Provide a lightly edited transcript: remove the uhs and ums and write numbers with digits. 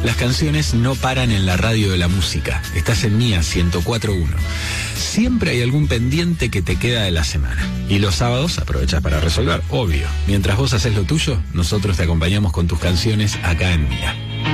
Las canciones no paran en la radio de la música. Estás en Mía 104.1. Siempre hay algún pendiente que te queda de la semana. Y los sábados aprovechas para resolver, obvio. Mientras vos haces lo tuyo, nosotros te acompañamos con tus canciones acá en Mía.